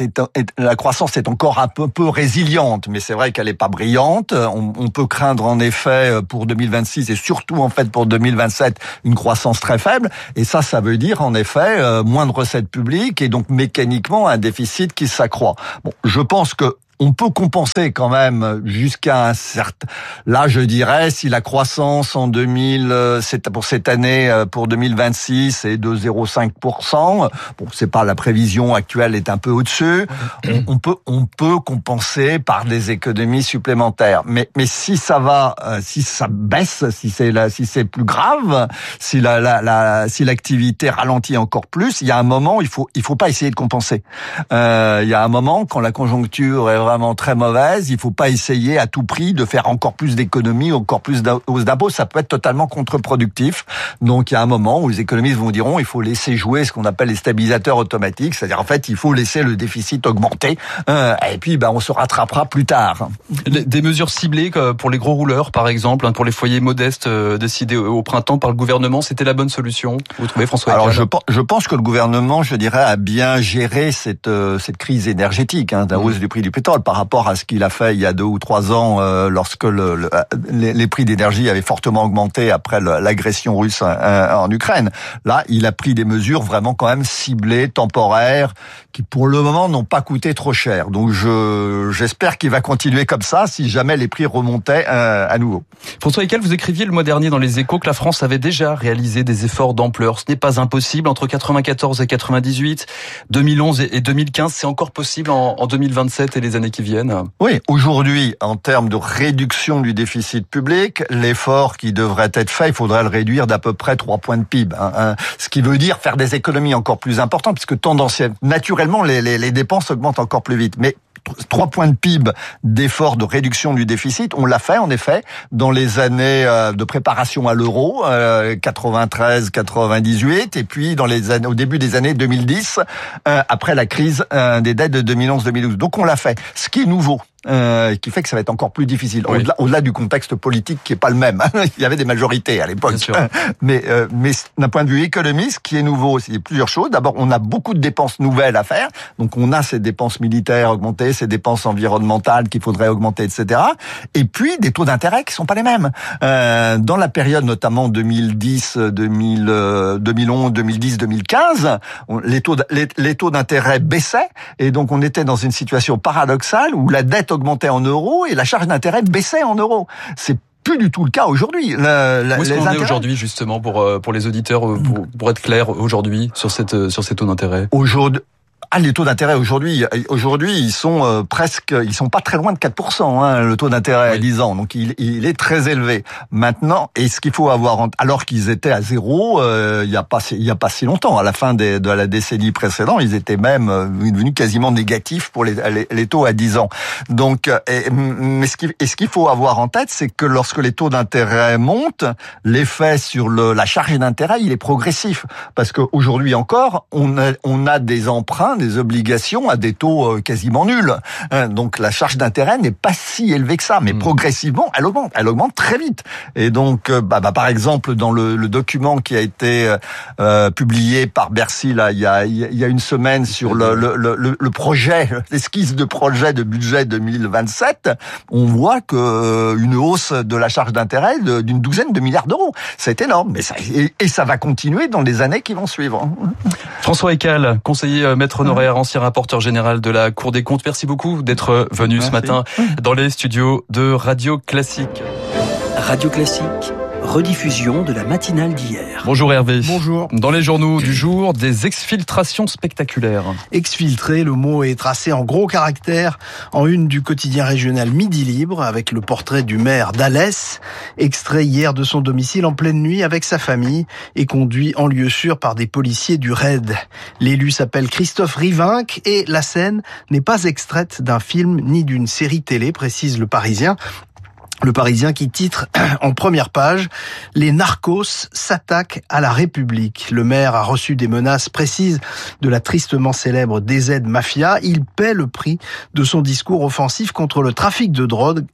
la croissance est encore un peu résiliente, mais c'est vrai qu'elle est pas brillante. On peut craindre en effet pour 2026 et surtout en fait pour 2027 une croissance très faible. Et ça veut dire en effet moins de recettes publiques et donc mécaniquement un déficit qui s'accroît. Bon, je pense que on peut compenser quand même jusqu'à un certain... Là, je dirais, si la croissance pour cette année, pour 2026, est de 0,5%, bon, c'est pas la prévision actuelle est un peu au-dessus, on peut compenser par des économies supplémentaires. Mais si ça baisse, si c'est plus grave, si l'activité ralentit encore plus, il y a un moment, il faut pas essayer de compenser. Il y a un moment, quand la conjoncture est vraiment très mauvaise, il faut pas essayer à tout prix de faire encore plus d'économies, encore plus de hausse d'impôts, ça peut être totalement contre-productif. Donc il y a un moment où les économistes diront il faut laisser jouer ce qu'on appelle les stabilisateurs automatiques, c'est-à-dire en fait il faut laisser le déficit augmenter et puis on se rattrapera plus tard. Des mesures ciblées pour les gros rouleurs par exemple, pour les foyers modestes décidées au printemps par le gouvernement, c'était la bonne solution, vous trouvez, François Eckhall? Alors je pense que le gouvernement, je dirais, a bien géré cette crise énergétique, la hausse du prix du pétrole par rapport à ce qu'il a fait il y a 2 ou 3 ans lorsque les prix d'énergie avaient fortement augmenté après l'agression russe en Ukraine. Là, il a pris des mesures vraiment quand même ciblées, temporaires, qui pour le moment n'ont pas coûté trop cher. Donc j'espère qu'il va continuer comme ça si jamais les prix remontaient à nouveau. François Eckhall, vous écriviez le mois dernier dans Les Échos que la France avait déjà réalisé des efforts d'ampleur. Ce n'est pas impossible entre 94 et 98, 2011 et 2015. C'est encore possible en 2027 et les années qui viennent. Oui, aujourd'hui, en termes de réduction du déficit public, l'effort qui devrait être fait, il faudrait le réduire d'à peu près 3 points de PIB. Ce qui veut dire faire des économies encore plus importantes, puisque tendanciellement, naturellement, les dépenses augmentent encore plus vite. Mais 3 points de PIB d'effort de réduction du déficit, on l'a fait en effet dans les années de préparation à l'euro, 93, 98, et puis au début des années 2010, après la crise des dettes de 2011-2012. Donc on l'a fait. Ce qui est nouveau, qui fait que ça va être encore plus difficile. Oui. Au-delà du contexte politique qui est pas le même. Il y avait des majorités à l'époque. Mais d'un point de vue économique, ce qui est nouveau, c'est plusieurs choses. D'abord, on a beaucoup de dépenses nouvelles à faire. Donc, on a ces dépenses militaires augmentées, ces dépenses environnementales qu'il faudrait augmenter, etc. Et puis, des taux d'intérêt qui sont pas les mêmes. Dans la période, notamment 2010, 2011, 2010, 2015, les taux d'intérêt baissaient. Et donc, on était dans une situation paradoxale où la dette augmentait en euros et la charge d'intérêt baissait en euros. C'est plus du tout le cas aujourd'hui. Où est-ce qu'on est aujourd'hui, justement, pour les auditeurs, pour être clair aujourd'hui sur ces taux d'intérêt? Aujourd'hui, les taux d'intérêt aujourd'hui, ils sont ils sont pas très loin de 4%, le taux d'intérêt à 10 ans. Donc il est très élevé. Maintenant, et ce qu'il faut avoir, alors qu'ils étaient à 0, il y a pas si longtemps, à la fin de la décennie précédente, ils étaient même devenus quasiment négatifs pour les taux à 10 ans. Donc, mais ce qu'il faut avoir en tête, c'est que lorsque les taux d'intérêt montent, l'effet sur la charge d'intérêt, il est progressif. Parce qu'aujourd'hui encore, on a des emprunts, des obligations à des taux quasiment nuls. Donc la charge d'intérêt n'est pas si élevée que ça, mais progressivement, elle augmente très vite. Et donc, par exemple, dans le document qui a été publié par Bercy là, il y a une semaine sur le projet, l'esquisse de projet de budget 2027, on voit que une hausse de la charge d'intérêt d'une douzaine de milliards d'euros. C'est énorme, mais ça va continuer dans les années qui vont suivre. François Eckhall, conseiller maître honoraire, ancien rapporteur général de la Cour des comptes. Merci beaucoup d'être venu ce matin dans les studios de Radio Classique. Radio Classique, rediffusion de la matinale d'hier. Bonjour Hervé. Bonjour. Dans les journaux du jour, des exfiltrations spectaculaires. Exfiltré, le mot est tracé en gros caractères en une du quotidien régional Midi Libre avec le portrait du maire d'Alès, extrait hier de son domicile en pleine nuit avec sa famille et conduit en lieu sûr par des policiers du RAID. L'élu s'appelle Christophe Rivinc et la scène n'est pas extraite d'un film ni d'une série télé, précise Le Parisien. Le Parisien qui titre en première page « Les narcos s'attaquent à la République ». Le maire a reçu des menaces précises de la tristement célèbre DZ Mafia. Il paie le prix de son discours offensif contre le trafic de drogue,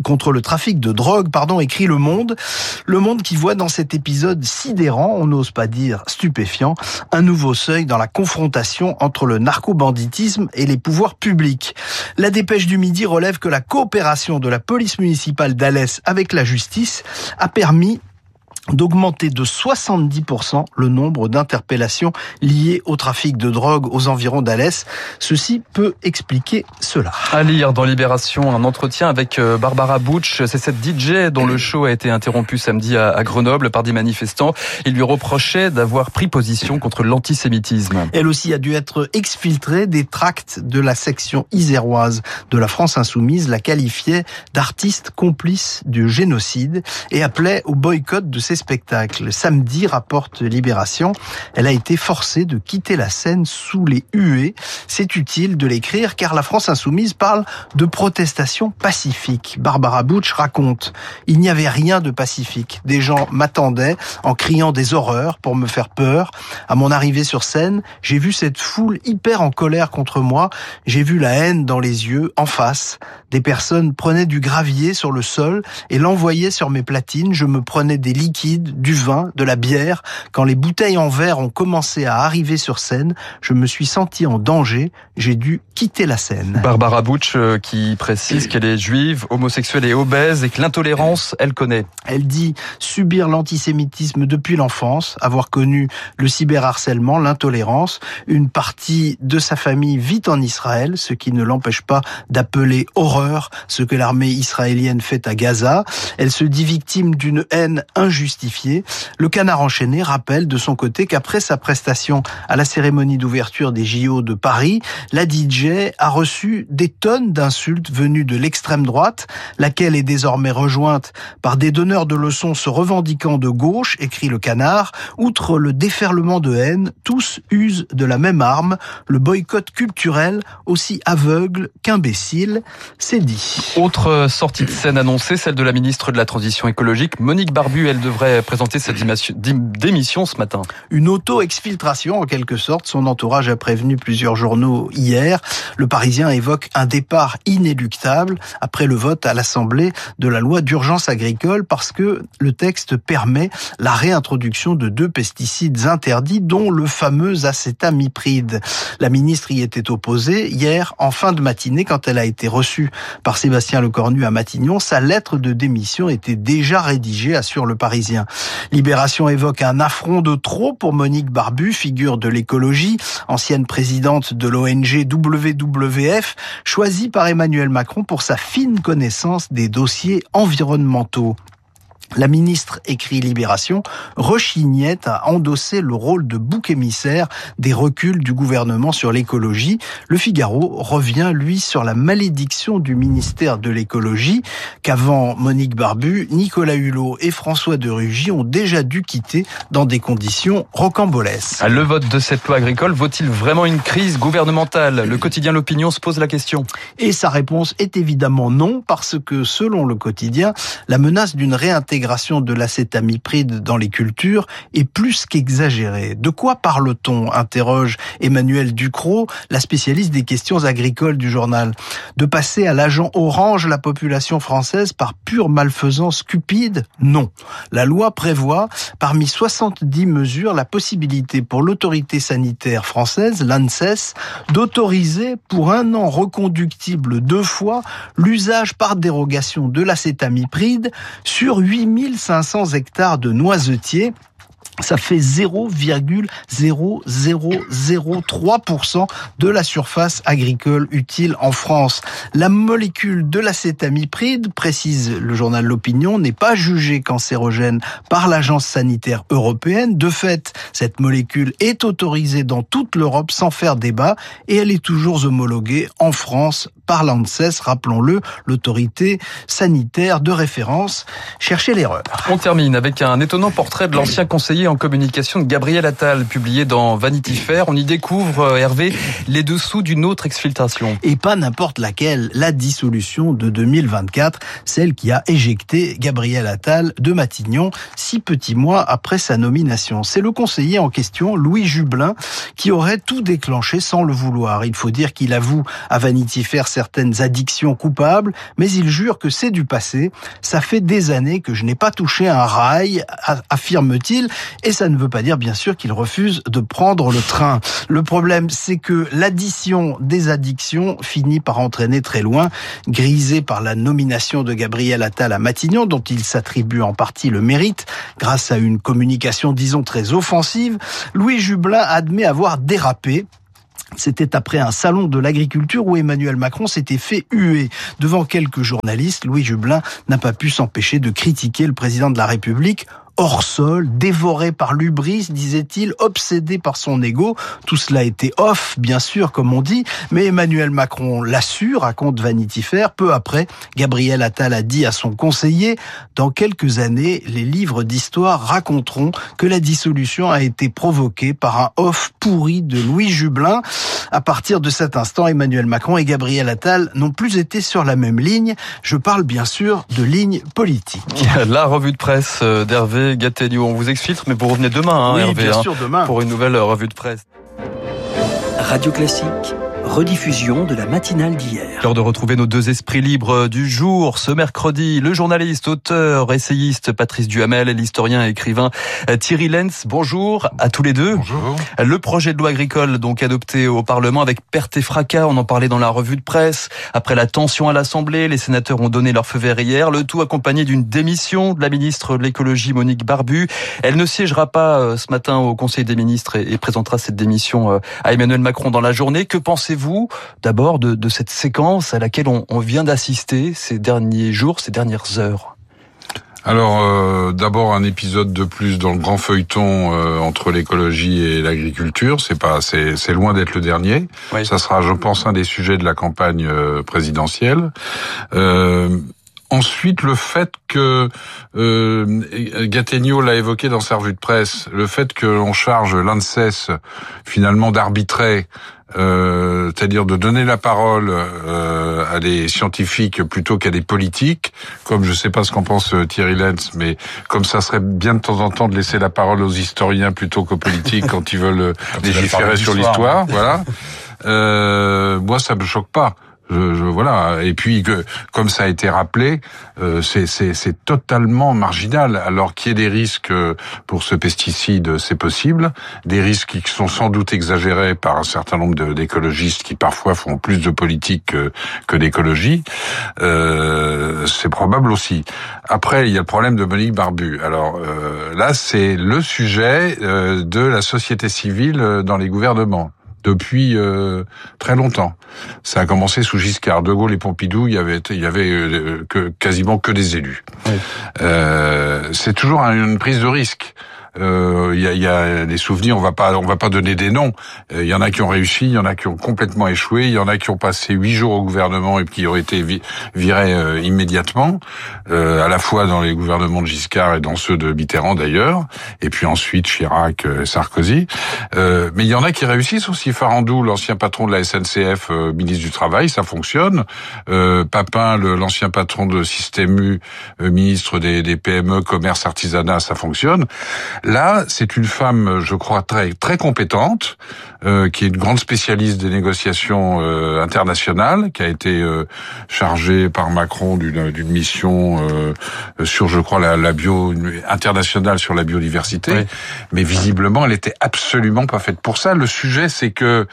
écrit Le Monde. Le Monde qui voit dans cet épisode sidérant, on n'ose pas dire stupéfiant, un nouveau seuil dans la confrontation entre le narco-banditisme et les pouvoirs publics. La dépêche du Midi relève que la coopération de la police municipale d'Alès avec la justice a permis d'augmenter de 70% le nombre d'interpellations liées au trafic de drogue aux environs d'Alès. Ceci peut expliquer cela. À lire dans Libération, un entretien avec Barbara Butch. C'est cette DJ dont le show a été interrompu samedi à Grenoble par des manifestants. Ils lui reprochaient d'avoir pris position contre l'antisémitisme. Elle aussi a dû être exfiltrée. Des tracts de la section iséroise de la France Insoumise la qualifiaient d'artiste complice du génocide et appelait au boycott de ses spectacle. Samedi, rapporte Libération, elle a été forcée de quitter la scène sous les huées. C'est utile de l'écrire car la France Insoumise parle de protestation pacifique. Barbara Butch raconte « Il n'y avait rien de pacifique. Des gens m'attendaient en criant des horreurs pour me faire peur. À mon arrivée sur scène, j'ai vu cette foule hyper en colère contre moi. J'ai vu la haine dans les yeux, en face. Des personnes prenaient du gravier sur le sol et l'envoyaient sur mes platines. Je me prenais des liquides, du vin, de la bière. Quand les bouteilles en verre ont commencé à arriver sur scène, je me suis senti en danger. J'ai dû quitter la scène. » Barbara Butch qui précise qu'elle est juive, homosexuelle et obèse et que l'intolérance, elle connaît. Elle dit subir l'antisémitisme depuis l'enfance, avoir connu le cyberharcèlement, l'intolérance. Une partie de sa famille vit en Israël, ce qui ne l'empêche pas d'appeler horreur ce que l'armée israélienne fait à Gaza. Elle se dit victime d'une haine injustifiée. Le Canard enchaîné rappelle de son côté qu'après sa prestation à la cérémonie d'ouverture des JO de Paris, la DJ a reçu des tonnes d'insultes venues de l'extrême droite, laquelle est désormais rejointe par des donneurs de leçons se revendiquant de gauche, écrit Le Canard. Outre le déferlement de haine, tous usent de la même arme, le boycott culturel, aussi aveugle qu'imbécile, c'est dit. Autre sortie de scène annoncée, celle de la ministre de la Transition écologique, Monique Barbu. Elle devrait présenter cette démission ce matin. Une auto-exfiltration en quelque sorte. Son entourage a prévenu plusieurs journaux hier. Le Parisien évoque un départ inéluctable après le vote à l'Assemblée de la loi d'urgence agricole parce que le texte permet la réintroduction de 2 pesticides interdits dont le fameux acétamipride. La ministre y était opposée hier en fin de matinée quand elle a été reçue par Sébastien Lecornu à Matignon. Sa lettre de démission était déjà rédigée, assure Le Parisien. Libération évoque un affront de trop pour Monique Barbu, figure de l'écologie, ancienne présidente de l'ONG WWF, choisie par Emmanuel Macron pour sa fine connaissance des dossiers environnementaux. La ministre, écrit Libération, rechignait à endosser le rôle de bouc émissaire des reculs du gouvernement sur l'écologie. Le Figaro revient, lui, sur la malédiction du ministère de l'écologie qu'avant Monique Barbu, Nicolas Hulot et François de Rugy ont déjà dû quitter dans des conditions rocambolesques. Le vote de cette loi agricole vaut-il vraiment une crise gouvernementale ? Le quotidien L'Opinion se pose la question. Et sa réponse est évidemment non, parce que, selon le quotidien, la menace d'une réintégration de l'acétamipride dans les cultures est plus qu'exagérée. De quoi parle-t-on ? Interroge Emmanuel Ducrot, la spécialiste des questions agricoles du journal. De passer à l'agent orange la population française par pure malfaisance cupide ? Non. La loi prévoit, parmi 70 mesures, la possibilité pour l'autorité sanitaire française, l'ANSES, d'autoriser pour 1 an reconductible 2 fois l'usage par dérogation de l'acétamipride sur 8500 hectares de noisetiers. Ça fait 0,0003% de la surface agricole utile en France. La molécule de l'acétamipride, précise le journal L'Opinion, n'est pas jugée cancérogène par l'Agence sanitaire européenne. De fait, cette molécule est autorisée dans toute l'Europe sans faire débat et elle est toujours homologuée en France par l'ANSES, rappelons-le, l'autorité sanitaire de référence. Cherchez l'erreur. On termine avec un étonnant portrait de l'ancien conseiller en communication de Gabriel Attal, publié dans Vanity Fair. On y découvre, Hervé, les dessous d'une autre exfiltration. Et pas n'importe laquelle, la dissolution de 2024, celle qui a éjecté Gabriel Attal de Matignon 6 petits mois après sa nomination. C'est le conseiller en question, Louis Jubelin, qui aurait tout déclenché sans le vouloir. Il faut dire qu'il avoue à Vanity Fair certaines addictions coupables, mais il jure que c'est du passé. Ça fait des années que je n'ai pas touché un rail, affirme-t-il, et ça ne veut pas dire bien sûr qu'il refuse de prendre le train. Le problème, c'est que l'addition des addictions finit par entraîner très loin. Grisé par la nomination de Gabriel Attal à Matignon, dont il s'attribue en partie le mérite, grâce à une communication, disons, très offensive, Louis Jubelin admet avoir dérapé. C'était après un salon de l'agriculture où Emmanuel Macron s'était fait huer. Devant quelques journalistes, Louis Jubelin n'a pas pu s'empêcher de critiquer le président de la République. Hors sol, dévoré par l'hubris, disait-il, obsédé par son ego. Tout cela était off, bien sûr, comme on dit, mais Emmanuel Macron l'a su, raconte Vanity Fair. Peu après, Gabriel Attal a dit à son conseiller, dans quelques années, les livres d'histoire raconteront que la dissolution a été provoquée par un off pourri de Louis Jubelin. À partir de cet instant, Emmanuel Macron et Gabriel Attal n'ont plus été sur la même ligne. Je parle bien sûr de ligne politique. La revue de presse d'Hervé Gattegno, on vous exfiltre, mais vous revenez demain, oui, Hervé, bien sûr, demain. Pour une nouvelle revue de presse. Radio Classique, rediffusion de la matinale d'hier. L'heure de retrouver nos deux esprits libres du jour. Ce mercredi, le journaliste, auteur, essayiste Patrice Duhamel et l'historien et écrivain Thierry Lenz. Bonjour à tous les deux. Bonjour. Le projet de loi agricole, donc adopté au Parlement avec perte et fracas, on en parlait dans la revue de presse. Après la tension à l'Assemblée, les sénateurs ont donné leur feu vert hier, le tout accompagné d'une démission de la ministre de l'écologie Monique Barbu. Elle ne siégera pas ce matin au Conseil des ministres et présentera cette démission à Emmanuel Macron dans la journée. Que pensez-vous d'abord de cette séquence à laquelle on vient d'assister ces derniers jours, ces dernières heures? Alors, d'abord un épisode de plus dans le grand feuilleton entre l'écologie et l'agriculture. C'est loin d'être le dernier. Oui. Ça sera, je pense, un des sujets de la campagne présidentielle. Ensuite, le fait que Gattegno l'a évoqué dans sa revue de presse, le fait que l'on charge l'ANSES finalement d'arbitrer, c'est-à-dire de donner la parole à des scientifiques plutôt qu'à des politiques, comme je sais pas ce qu'en pense Thierry Lenz, mais comme ça serait bien de temps en temps de laisser la parole aux historiens plutôt qu'aux politiques quand ils veulent légiférer sur l'histoire, voilà. Moi, ça me choque pas. Voilà. Et puis, comme ça a été rappelé, c'est totalement marginal. Alors qu'il y ait des risques pour ce pesticide, c'est possible. Des risques qui sont sans doute exagérés par un certain nombre d'écologistes qui parfois font plus de politique que d'écologie. C'est probable aussi. Après, il y a le problème de Monique Barbu. Alors là, c'est le sujet de la société civile dans les gouvernements. Depuis très longtemps. Ça a commencé sous Giscard, De Gaulle et Pompidou. Il y avait quasiment que des élus. Oui. C'est toujours une prise de risque. Il y a des souvenirs, on va pas donner des noms. Il y en a qui ont réussi, il y en a qui ont complètement échoué, il y en a qui ont passé 8 jours au gouvernement et qui ont été virés immédiatement, à la fois dans les gouvernements de Giscard et dans ceux de Mitterrand d'ailleurs, et puis ensuite Chirac, Sarkozy. Mais il y en a qui réussissent aussi. Farandou, l'ancien patron de la SNCF, ministre du Travail, ça fonctionne. Papin, l'ancien patron de Système U, ministre des PME, commerce, artisanat, ça fonctionne. Là, c'est une femme, je crois, très très compétente, qui est une grande spécialiste des négociations internationales, qui a été chargée par Macron d'une mission sur, je crois, la bio internationale sur la biodiversité. Oui. Mais visiblement, elle était absolument pas faite pour ça. Le sujet, c'est que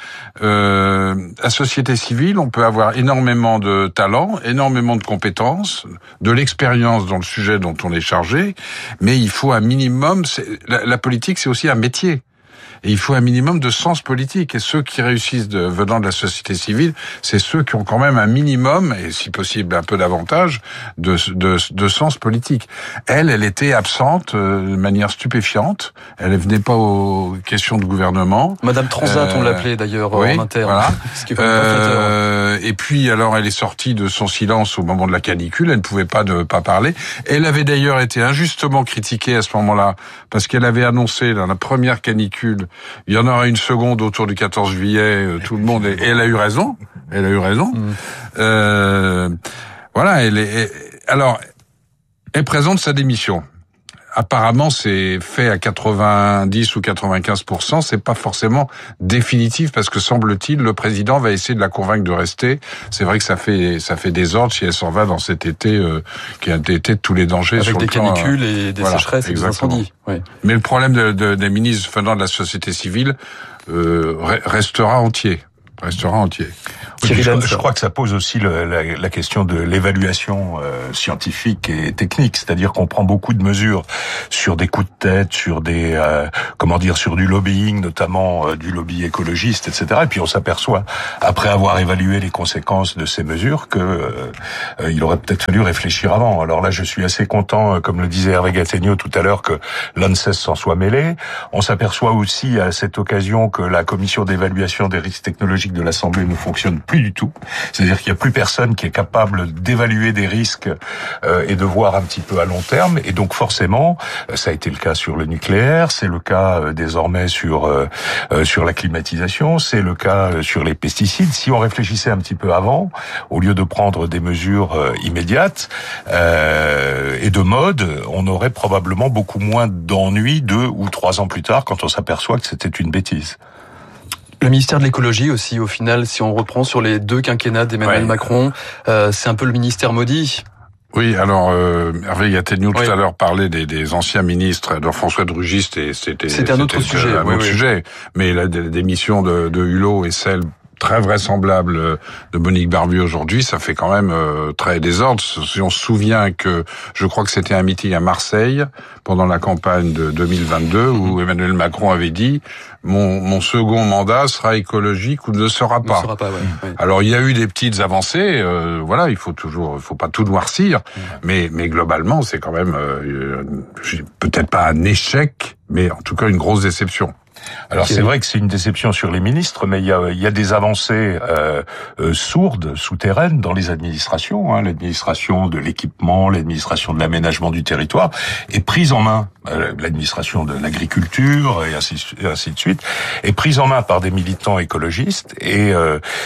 la société civile, on peut avoir énormément de talent, énormément de compétences, de l'expérience dans le sujet dont on est chargé, mais il faut un minimum. la politique, c'est aussi un métier. Et il faut un minimum de sens politique. Et ceux qui réussissent venant de la société civile, c'est ceux qui ont quand même un minimum, et si possible un peu davantage, de sens politique. Elle était absente de manière stupéfiante. Elle venait pas aux questions de gouvernement. Madame Transat, on l'appelait d'ailleurs en interne. Voilà. Ce qui est pas et puis alors elle est sortie de son silence au moment de la canicule. Elle ne pouvait pas ne pas parler. Elle avait d'ailleurs été injustement critiquée à ce moment-là parce qu'elle avait annoncé dans la première canicule, il y en aura une seconde autour du 14 juillet, tout le monde, et elle a eu raison. Elle a eu raison. Voilà, elle présente sa démission. Apparemment, c'est fait à 90 ou 95%. C'est pas forcément définitif parce que semble-t-il, le président va essayer de la convaincre de rester. C'est vrai que ça fait désordre si elle s'en va dans cet été qui a été de tous les dangers. Avec sur des le plan, canicules et des sécheresses et des incendies. Oui. Mais le problème des ministres venant de la société civile restera entier. Je crois que ça pose aussi la question de l'évaluation scientifique et technique, c'est-à-dire qu'on prend beaucoup de mesures sur des coups de tête, sur des sur du lobbying, notamment du lobby écologiste, etc. Et puis on s'aperçoit, après avoir évalué les conséquences de ces mesures, que il aurait peut-être fallu réfléchir avant. Alors là, je suis assez content, comme le disait Hervé Gattegno tout à l'heure, que l'ANSES s'en soit mêlé. On s'aperçoit aussi à cette occasion que la commission d'évaluation des risques technologiques de l'Assemblée ne fonctionne plus du tout. C'est-à-dire qu'il n'y a plus personne qui est capable d'évaluer des risques et de voir un petit peu à long terme. Et donc forcément, ça a été le cas sur le nucléaire, c'est le cas désormais sur la climatisation, c'est le cas sur les pesticides. Si on réfléchissait un petit peu avant, au lieu de prendre des mesures immédiates et de mode, on aurait probablement beaucoup moins d'ennuis 2 ou 3 ans plus tard quand on s'aperçoit que c'était une bêtise. Le ministère de l'écologie aussi, au final, si on reprend sur les 2 quinquennats d'Emmanuel Macron, c'est un peu le ministère maudit. Oui, alors Hervé Gattegno tout à l'heure parlait des anciens ministres, de François de Rugist, et c'était un autre sujet. Un autre sujet. Mais la démission de Hulot et celle très vraisemblable de Monique Barbu aujourd'hui, ça fait quand même très désordre. Si on se souvient que, je crois que c'était un meeting à Marseille pendant la campagne de 2022 où Emmanuel Macron avait dit mon second mandat sera écologique ou ne sera pas. Alors il y a eu des petites avancées, voilà, il faut pas tout noircir, mais globalement c'est quand même peut-être pas un échec, mais en tout cas une grosse déception. Alors c'est vrai que c'est une déception sur les ministres, mais il y a des avancées sourdes, souterraines dans les administrations. L'administration de l'équipement, l'administration de l'aménagement du territoire est prise en main. L'administration de l'agriculture et ainsi de suite est prise en main par des militants écologistes. Et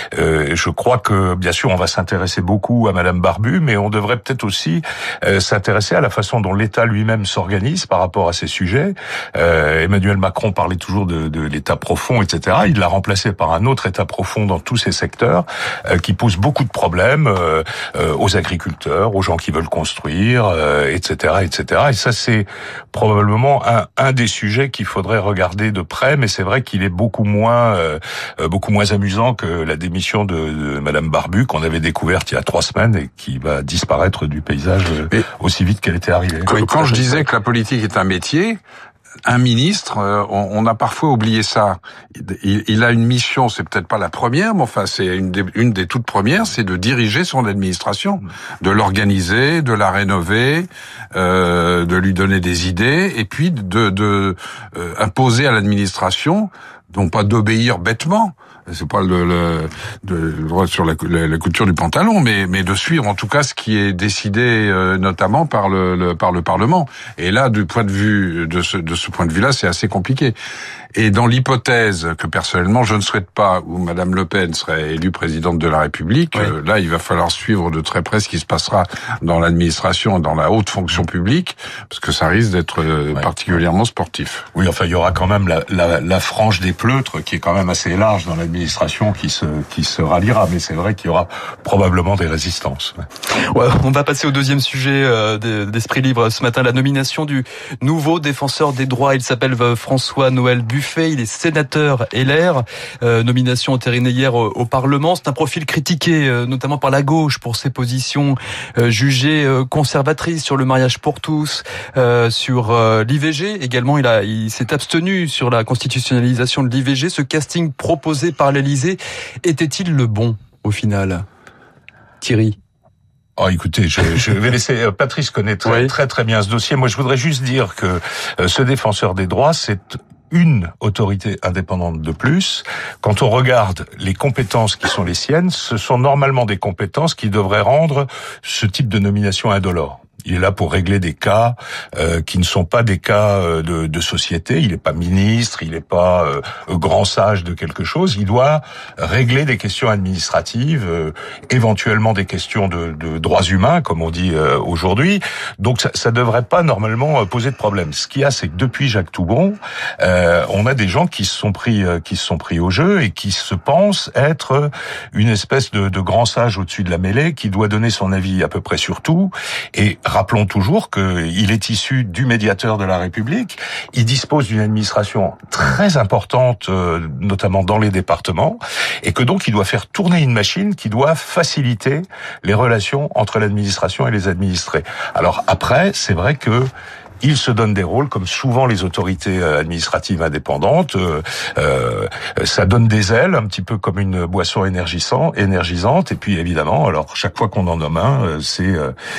je crois que bien sûr on va s'intéresser beaucoup à Madame Barbu, mais on devrait peut-être aussi s'intéresser à la façon dont l'État lui-même s'organise par rapport à ces sujets. Emmanuel Macron parlait toujours de l'État profond, etc. Il l'a remplacé par un autre État profond dans tous ces secteurs qui pose beaucoup de problèmes aux agriculteurs, aux gens qui veulent construire, etc., etc. Et ça, c'est probablement un des sujets qu'il faudrait regarder de près, mais c'est vrai qu'il est beaucoup moins amusant que la démission de Madame Barbu qu'on avait découverte il y a 3 semaines et qui va disparaître du paysage aussi vite qu'elle était arrivée. Quand je disais que la politique est un métier, un ministre, on a parfois oublié ça. Il a une mission, c'est peut-être pas la première, mais enfin c'est une des toutes premières, c'est de diriger son administration, de l'organiser, de la rénover, de lui donner des idées, et puis de imposer à l'administration, non pas d'obéir bêtement. C'est pas le droit sur la couture du pantalon, mais de suivre en tout cas ce qui est décidé notamment par le Parlement. Et là, de ce point de vue-là, c'est assez compliqué. Et dans l'hypothèse que personnellement je ne souhaite pas, où Madame Le Pen serait élue présidente de la République, là il va falloir suivre de très près ce qui se passera dans l'administration, dans la haute fonction publique, parce que ça risque d'être particulièrement sportif. Oui, enfin il y aura quand même la frange des pleutre qui est quand même assez large dans l'administration qui se ralliera. Mais c'est vrai qu'il y aura probablement des résistances. Ouais, on va passer au deuxième sujet d'Esprit Libre ce matin, la nomination du nouveau défenseur des droits. Il s'appelle François-Noël Buffet, il est sénateur LR, nomination entérinée hier au Parlement. C'est un profil critiqué notamment par la gauche pour ses positions jugées conservatrices sur le mariage pour tous, sur l'IVG également. Il s'est abstenu sur la constitutionnalisation de l'IVG. Ce casting proposé par l'Élysée était-il le bon au final, Thierry? Oh, écoutez, je vais laisser Patrice connaît très bien ce dossier. Moi, je voudrais juste dire que ce défenseur des droits, c'est une autorité indépendante de plus. Quand on regarde les compétences qui sont les siennes, ce sont normalement des compétences qui devraient rendre ce type de nomination indolore. Il est là pour régler des cas qui ne sont pas des cas de société. Il n'est pas ministre, il n'est pas grand sage de quelque chose. Il doit régler des questions administratives, éventuellement des questions de droits humains, comme on dit aujourd'hui. Donc ça devrait pas normalement poser de problème. Ce qu'il y a, c'est que depuis Jacques Toubon, on a des gens qui se sont pris au jeu et qui se pensent être une espèce de grand sage au-dessus de la mêlée, qui doit donner son avis à peu près sur tout. Et rappelons toujours qu'il est issu du médiateur de la République. Il dispose d'une administration très importante, notamment dans les départements, et que donc il doit faire tourner une machine qui doit faciliter les relations entre l'administration et les administrés. Alors après, c'est vrai que il se donne des rôles, comme souvent les autorités administratives indépendantes. Ça donne des ailes, un petit peu comme une boisson énergisante. Et puis évidemment, alors chaque fois qu'on en nomme un, c'est